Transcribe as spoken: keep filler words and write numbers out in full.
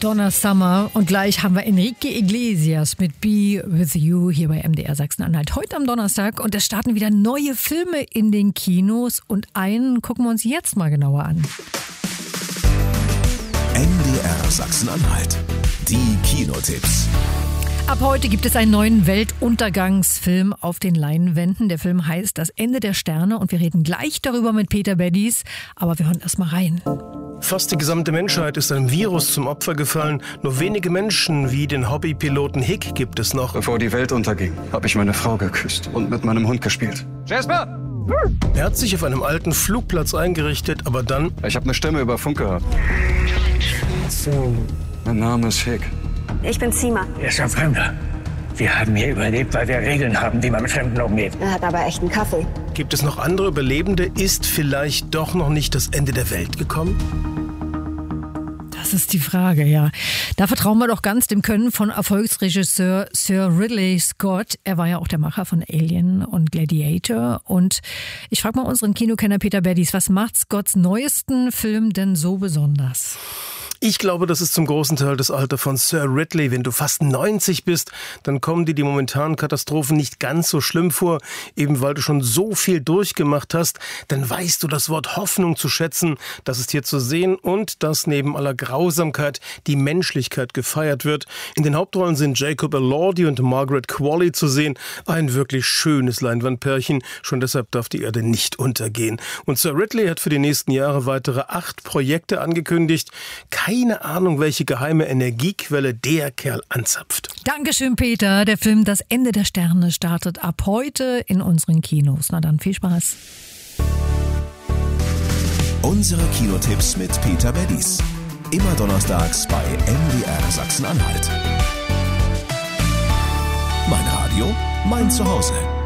Donna Summer und gleich haben wir Enrique Iglesias mit Be With You hier bei M D R Sachsen-Anhalt. Heute am Donnerstag und es starten wieder neue Filme in den Kinos und einen gucken wir uns jetzt mal genauer an. M D R Sachsen-Anhalt. Die Kinotipps. Ab heute gibt es einen neuen Weltuntergangsfilm auf den Leinwänden. Der Film heißt Das Ende der Sterne und wir reden gleich darüber mit Peter Beddies. Aber wir hören erst mal rein. Fast die gesamte Menschheit ist einem Virus zum Opfer gefallen. Nur wenige Menschen wie den Hobbypiloten Hick gibt es noch. Bevor die Welt unterging, habe ich meine Frau geküsst und mit meinem Hund gespielt. Jasper! Er hat sich auf einem alten Flugplatz eingerichtet, aber dann... Ich habe eine Stimme über Funk gehört. Mein Name ist Hick. Ich bin Zima. Er ist ein Fremder. Wir haben hier überlebt, weil wir Regeln haben, wie man mit Fremden umgeht. Er hat aber echt einen Kaffee. Gibt es noch andere Überlebende? Ist vielleicht doch noch nicht das Ende der Welt gekommen? Das ist die Frage, ja. Da vertrauen wir doch ganz dem Können von Erfolgsregisseur Sir Ridley Scott. Er war ja auch der Macher von Alien und Gladiator. Und ich frage mal unseren Kinokenner Peter Beddies, was macht Scotts neuesten Film denn so besonders? Ich glaube, das ist zum großen Teil das Alter von Sir Ridley. Wenn du fast neunzig bist, dann kommen dir die momentanen Katastrophen nicht ganz so schlimm vor. Eben weil du schon so viel durchgemacht hast, dann weißt du das Wort Hoffnung zu schätzen. Das ist hier zu sehen und dass neben aller Grausamkeit die Menschlichkeit gefeiert wird. In den Hauptrollen sind Jacob Elordi und Margaret Qualley zu sehen. Ein wirklich schönes Leinwandpärchen. Schon deshalb darf die Erde nicht untergehen. Und Sir Ridley hat für die nächsten Jahre weitere acht Projekte angekündigt. Keine Ahnung, welche geheime Energiequelle der Kerl anzapft. Dankeschön, Peter. Der Film Das Ende der Sterne startet ab heute in unseren Kinos. Na dann, viel Spaß. Unsere Kinotipps mit Peter Beddies. Immer donnerstags bei M D R Sachsen-Anhalt. Mein Radio, mein Zuhause.